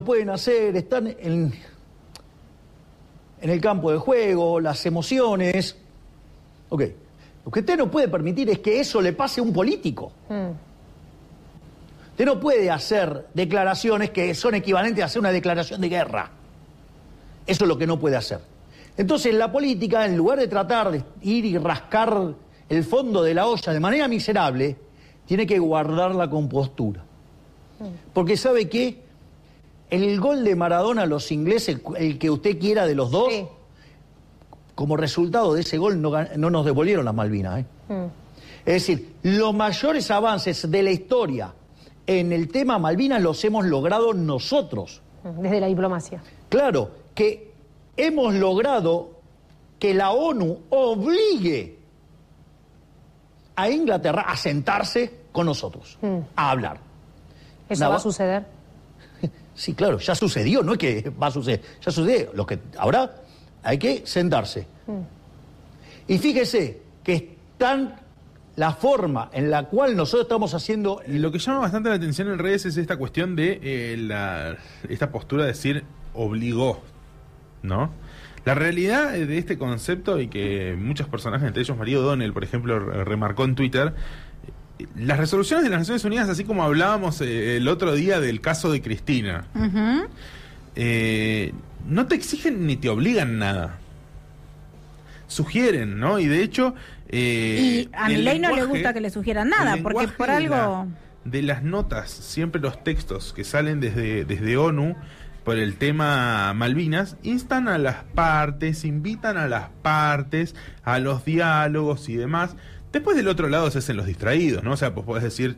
pueden hacer, están en el campo de juego, las emociones. Ok. Lo que usted no puede permitir es que eso le pase a un político. Usted no puede hacer declaraciones que son equivalentes a hacer una declaración de guerra. Eso es lo que no puede hacer. Entonces la política, en lugar de tratar de ir y rascar el fondo de la olla de manera miserable, tiene que guardar la compostura. Porque ¿sabe qué? El gol de Maradona a los ingleses, el que usted quiera de los dos, sí, como resultado de ese gol no nos devolvieron las Malvinas. Es decir, los mayores avances de la historia en el tema Malvinas los hemos logrado nosotros. Desde la diplomacia. Claro, que hemos logrado que la ONU obligue a Inglaterra a sentarse con nosotros, a hablar. ¿Eso va a suceder? Sí, claro, ya sucedió, no es que va a suceder, ya sucedió. Lo que ahora hay que sentarse. Y fíjese que la forma en la cual nosotros estamos haciendo... Y lo que llama bastante la atención en redes es esta cuestión de esta postura de decir obligó, ¿no? La realidad de este concepto, y que muchos personajes, entre ellos María O'Donnell, por ejemplo, remarcó en Twitter, las resoluciones de las Naciones Unidas, así como hablábamos el otro día del caso de Cristina, no te exigen ni te obligan nada. Sugieren, ¿no? Y de hecho... y a Milei no le gusta que le sugieran nada, porque por algo... De las notas, siempre los textos que salen desde ONU por el tema Malvinas, instan a las partes, invitan a las partes, a los diálogos y demás. Después del otro lado se hacen los distraídos, ¿no? O sea, pues podés decir...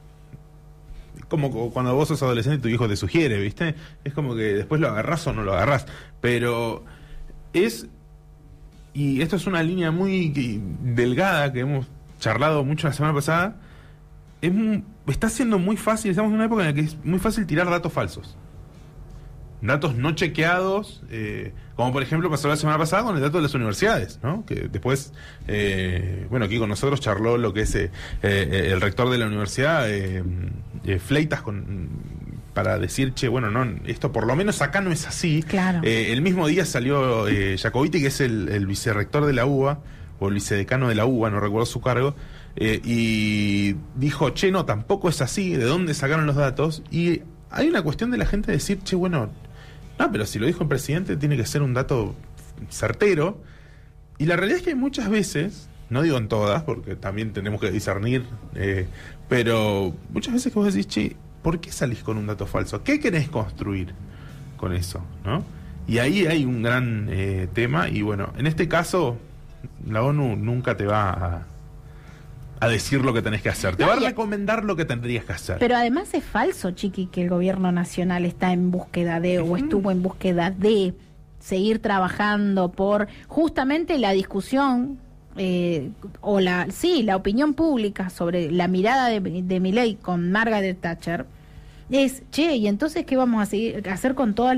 Como cuando vos sos adolescente y tu hijo te sugiere, ¿viste? Es como que después lo agarrás o no lo agarrás. Pero es... Y esto es una línea muy delgada que hemos charlado mucho la semana pasada. Está siendo muy fácil, estamos en una época en la que es muy fácil tirar datos falsos. Datos no chequeados, como por ejemplo pasó la semana pasada con el dato de las universidades, ¿no? Que después, bueno, aquí con nosotros charló lo que es el rector de la universidad, Fleitas, para decir, che, bueno, no, esto por lo menos acá no es así. Claro. El mismo día salió Jacobiti, que es el vicerrector de la UBA, o el vicedecano de la UBA, no recuerdo su cargo, y dijo, che, no, tampoco es así, ¿de dónde sacaron los datos? Y hay una cuestión de la gente de decir, che, bueno, no, pero si lo dijo el presidente tiene que ser un dato certero. Y la realidad es que hay muchas veces, no digo en todas, porque también tenemos que discernir, pero muchas veces que vos decís, che, ¿por qué salís con un dato falso? ¿Qué querés construir con eso? ¿No? Y ahí hay un gran tema, y bueno, en este caso la ONU nunca te va a decir lo que tenés que hacer, te va a recomendar lo que tendrías que hacer. Pero además es falso, Chiqui, que el gobierno nacional está en búsqueda de, o estuvo en búsqueda de seguir trabajando por justamente la discusión o la opinión pública sobre la mirada de Milei con Margaret Thatcher. Es, che, y entonces ¿qué vamos a hacer con todas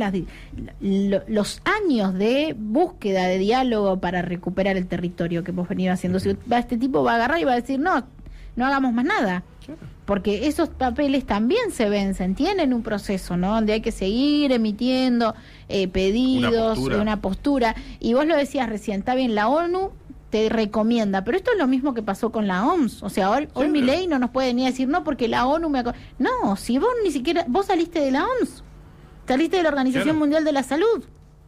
los años de búsqueda de diálogo para recuperar el territorio que hemos venido haciendo? Si este tipo va a agarrar y va a decir, no hagamos más nada, porque esos papeles también se vencen, tienen un proceso, ¿no? Donde hay que seguir emitiendo pedidos, una postura, y vos lo decías recién, está bien, la ONU te recomienda, pero esto es lo mismo que pasó con la OMS, o sea, hoy Milei no nos puede ni decir no porque la ONU no, si vos ni siquiera, vos saliste de la OMS, saliste de la Organización Mundial de la Salud,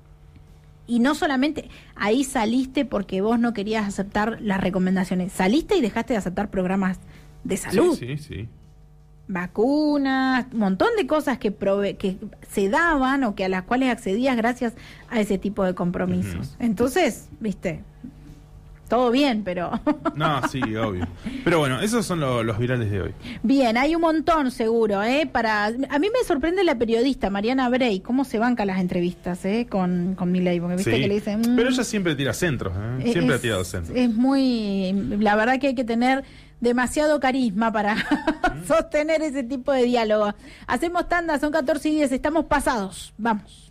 y no solamente ahí saliste porque vos no querías aceptar las recomendaciones, saliste y dejaste de aceptar programas de salud, sí. Vacunas, un montón de cosas que se daban o que a las cuales accedías gracias a ese tipo de compromisos. Entonces, viste, todo bien, pero... No, sí, obvio. Pero bueno, esos son los virales de hoy. Bien, hay un montón seguro, A mí me sorprende la periodista Mariana Bray, cómo se banca las entrevistas, con Milei, porque viste que le dicen... Pero ella siempre tira centros, siempre ha tirado centros. Es muy... La verdad que hay que tener demasiado carisma para sostener ese tipo de diálogo. Hacemos tanda, son 14:10, estamos pasados. Vamos.